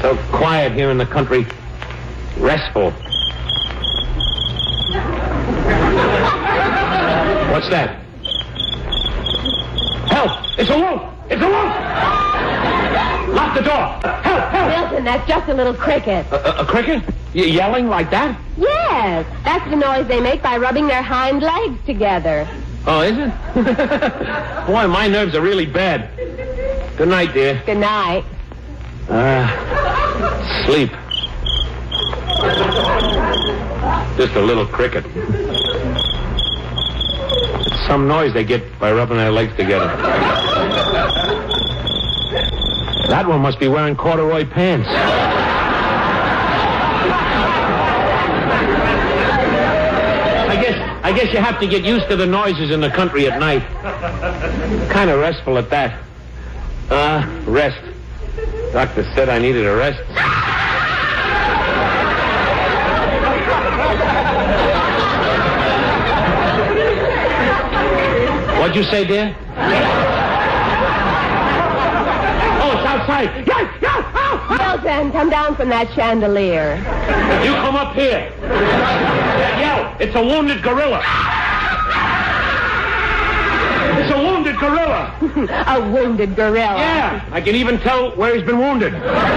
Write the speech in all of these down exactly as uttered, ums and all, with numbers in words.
So quiet here in the country. Restful. What's that? Help! It's a wolf! It's a wolf! Lock the door! Help! Help! Milton, that's just a little cricket. A, a, a cricket? You yelling like that? Yes, that's the noise they make by rubbing their hind legs together. Oh, is it? Boy, my nerves are really bad. Good night, dear. Good night. Uh, sleep. Just a little cricket. It's some noise they get by rubbing their legs together. That one must be wearing corduroy pants. I guess I guess you have to get used to the noises in the country at night. Kind of restful at that. Uh, rest. Doctor said I needed a rest. What'd you say, dear? Oh, it's outside. Yes, yes, oh! Milton, come down from that chandelier. You come up here. Yell. It's a wounded gorilla. It's a wounded gorilla. A wounded gorilla. Yeah, I can even tell where he's been wounded.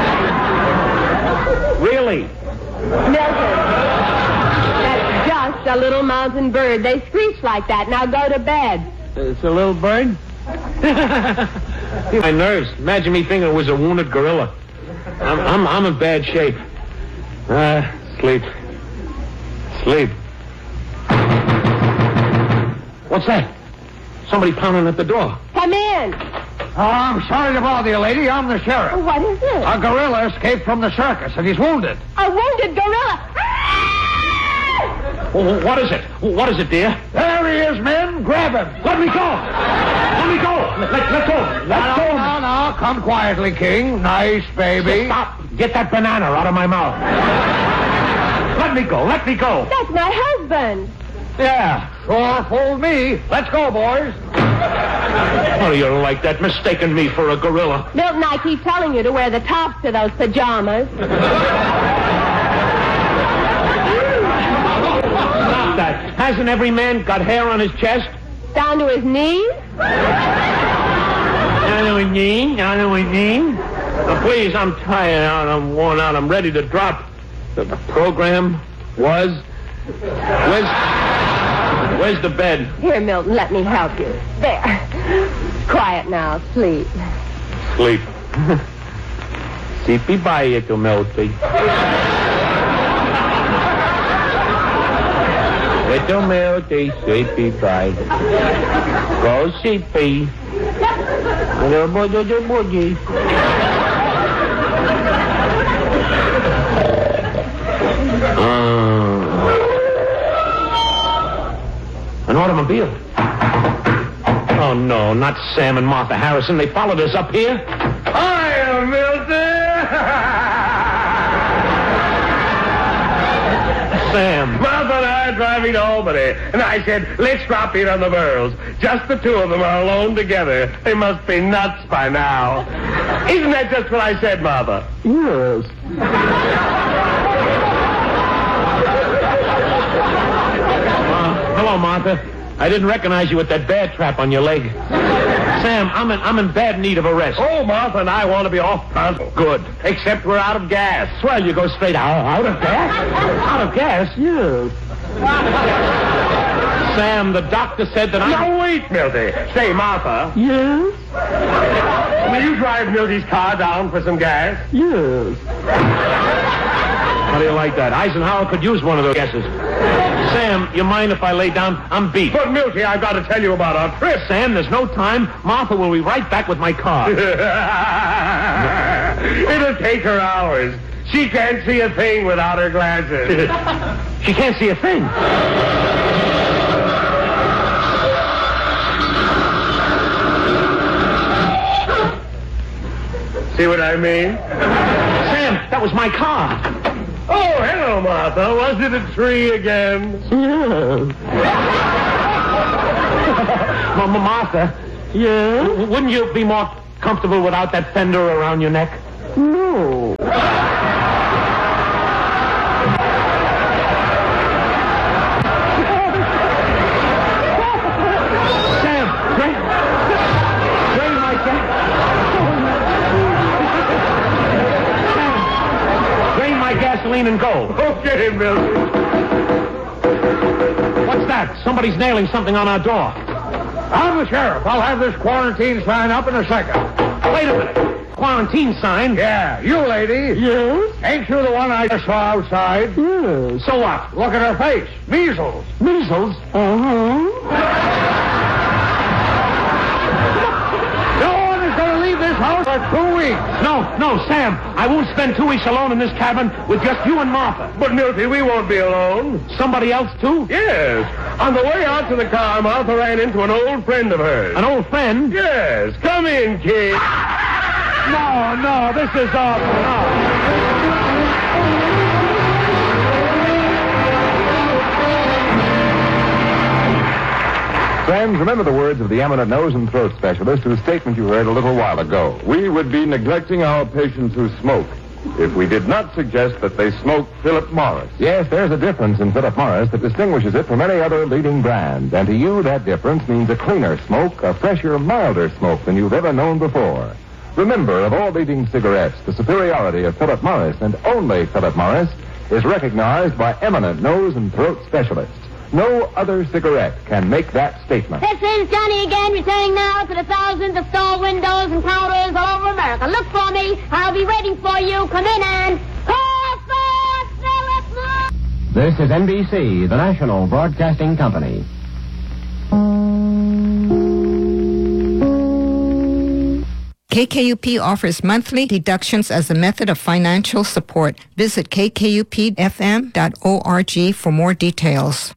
Really? Milton, that's just a little mountain bird. They screech like that. Now go to bed. It's a little bird? My nerves. Imagine me thinking it was a wounded gorilla. I'm, I'm, I'm in bad shape. Uh, sleep. Sleep. What's that? Somebody pounding at the door. Come in. Oh, I'm sorry to bother you, lady. I'm the sheriff. What is it? A gorilla escaped from the circus, and he's wounded. A wounded gorilla. Oh, what is it? What is it, dear? There he is, men. Grab him. Let me go. Let me go. Let, let, let go. Let no, go. No, no, come quietly, King. Nice, baby. Stop. Get that banana out of my mouth. Let me go. Let me go. That's my husband. Yeah, sure fooled me. Let's go, boys. Oh, you're like that, mistaking me for a gorilla. Milton, I keep telling you to wear the tops to those pajamas. Stop that. Hasn't every man got hair on his chest? Down to his knees? Down to his knees? Down to his knees? Now, please, I'm tired out. I'm worn out. I'm ready to drop. The, the program was... Where's... Where's the bed? Here, Milton, let me help you. There. Quiet now. Sleep. Sleep. Sleepy bye, to Melty. Little Melty, sleepy bye. Go sleepy. Little boogie, little boogie. Uh... An automobile. Oh, no, not Sam and Martha Harrison. They followed us up here. Hiya, Milton! Sam. Martha and I are driving to Albany, and I said, let's drop in on the Burls. Just the two of them are alone together. They must be nuts by now. Isn't that just what I said, Martha? Yes. Hello, Martha. I didn't recognize you with that bear trap on your leg. Sam, I'm in, I'm in bad need of a rest. Oh, Martha and I want to be off pronto. Good. Except we're out of gas. Well, you go straight out. Out of gas? Out of gas? Yes. Sam, the doctor said that I... Now, wait, Milty. Say, Martha. Yes? Will you drive Milty's car down for some gas? Yes. How do you like that? Eisenhower could use one of those gases. Sam, you mind if I lay down? I'm beat. But, Milty, I've got to tell you about our trip. Sam, there's no time. Martha will be right back with my car. It'll take her hours. She can't see a thing without her glasses. She can't see a thing. See what I mean? Sam, that was my car. Oh, hello, Martha. Was it a tree again? Yeah. Mama, Martha. Yeah? Wouldn't you be more comfortable without that fender around your neck? No. gasoline and go. Okay, Milty. What's that? Somebody's nailing something on our door. I'm the sheriff. I'll have this quarantine sign up in a second. Wait a minute. Quarantine sign? Yeah, you lady. Yes? Ain't you the one I just saw outside? Yes. So what? Look at her face. Measles. Measles? Uh-huh. No one is going to leave this house for two weeks. No, no, Sam. I won't spend two weeks alone in this cabin with just you and Martha. But, Milty, we won't be alone. Somebody else, too? Yes. On the way out to the car, Martha ran into an old friend of hers. An old friend? Yes. Come in, kid. No, no, this is awful. No. Friends, remember the words of the eminent nose and throat specialist whose statement you heard a little while ago. We would be neglecting our patients who smoke if we did not suggest that they smoke Philip Morris. Yes, there's a difference in Philip Morris that distinguishes it from any other leading brand. And to you, that difference means a cleaner smoke, a fresher, milder smoke than you've ever known before. Remember, of all leading cigarettes, the superiority of Philip Morris, and only Philip Morris, is recognized by eminent nose and throat specialists. No other cigarette can make that statement. This is Johnny again, returning now to the thousands of store windows and counters all over America. Look for me. I'll be waiting for you. Come in and call for Philip Morris. This is N B C, the national broadcasting company. K K U P offers monthly deductions as a method of financial support. Visit k k u p f m dot org for more details.